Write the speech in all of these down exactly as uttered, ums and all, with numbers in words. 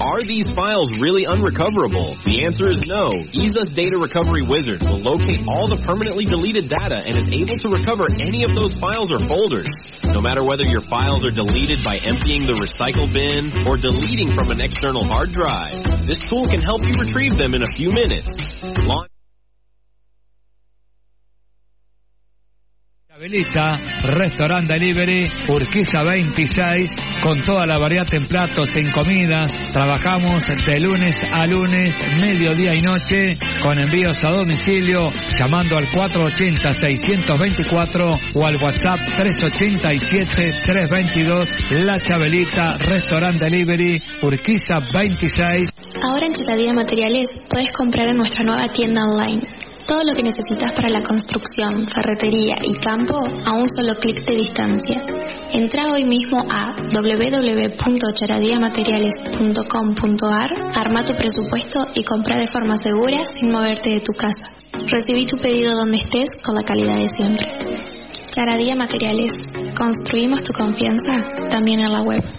Are these files really unrecoverable? The answer is no. EaseUS Data Recovery Wizard will locate all the permanently deleted data and is able to recover any of those files or folders. No matter whether your files are deleted by emptying the recycle bin or deleting from an external hard drive, this tool can help you retrieve them in a few minutes. Launch Chabelita, Restaurant Delivery, Urquiza veintiséis, con toda la variedad en platos, en comidas. Trabajamos de lunes a lunes, mediodía y noche, con envíos a domicilio, llamando al cuatro ochenta, seiscientos veinticuatro o al WhatsApp tres ochenta y siete, trescientos veintidós. La Chabelita, Restaurant Delivery, Urquiza veintiséis. Ahora en Charadía Materiales puedes comprar en nuestra nueva tienda online. Todo lo que necesitas para la construcción, ferretería y campo a un solo clic de distancia. Entra hoy mismo a doble u doble u doble u punto charadía materiales punto com punto a r, arma tu presupuesto y compra de forma segura sin moverte de tu casa. Recibí tu pedido donde estés con la calidad de siempre. Charadía Materiales. Construimos tu confianza también en la web.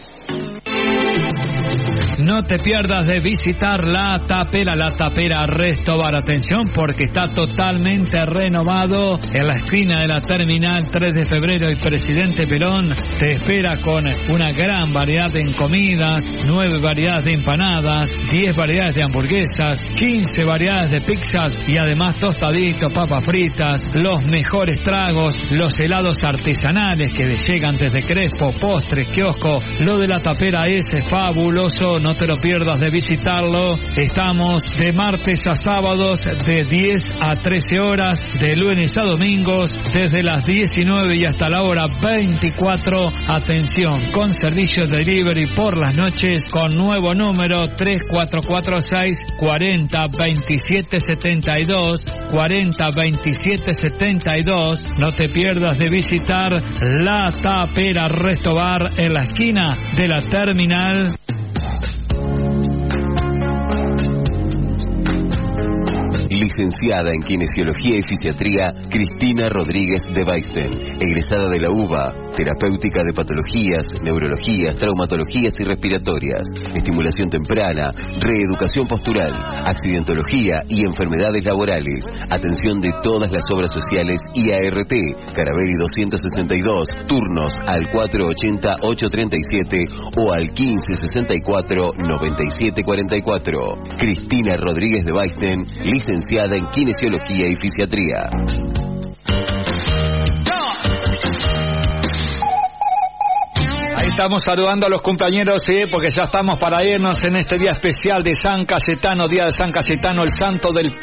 No te pierdas de visitar La Tapera, La Tapera Resto Bar. Atención, porque está totalmente renovado en la esquina de la Terminal tres de febrero y Presidente Perón. Te espera con una gran variedad en comidas, nueve variedades de empanadas, diez variedades de hamburguesas, quince variedades de pizzas y además tostaditos, papas fritas, los mejores tragos, los helados artesanales que llegan desde Crespo, postres, kiosco. Lo de La Tapera es fabuloso. No te lo pierdas de visitarlo. Estamos de martes a sábados de diez a trece horas, de lunes a domingos desde las diecinueve y hasta la hora veinticuatro. Atención, con servicio de delivery por las noches con nuevo número tres cuatro cuatro seis, cuarenta, veintisiete setenta y dos, cuarenta, veintisiete setenta y dos. No te pierdas de visitar La Tapera Resto Bar en la esquina de la Terminal. Licenciada en Kinesiología y Fisiatría, Cristina Rodríguez de Baisten, egresada de la U B A, terapéutica de patologías, neurologías, traumatologías y respiratorias, estimulación temprana, reeducación postural, accidentología y enfermedades laborales, atención de todas las obras sociales y A R T, Caraveri doscientos sesenta y dos, turnos al cuatro ochenta, ochocientos treinta y siete o al quince sesenta y cuatro, noventa y siete cuarenta y cuatro. Cristina Rodríguez de Baisten, licenciada en Kinesiología y Fisiatría. Ahí estamos saludando a los compañeros, ¿sí? Porque ya estamos para irnos en este día especial de San Cayetano, día de San Cayetano, el santo del